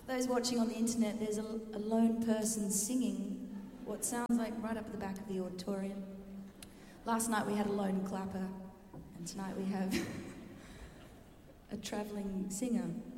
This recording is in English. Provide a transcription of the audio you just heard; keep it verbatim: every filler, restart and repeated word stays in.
Those watching on the internet, there's a, a lone person singing what sounds like right up at the back of the auditorium. Last night we had a lone clapper, and tonight we have a travelling singer.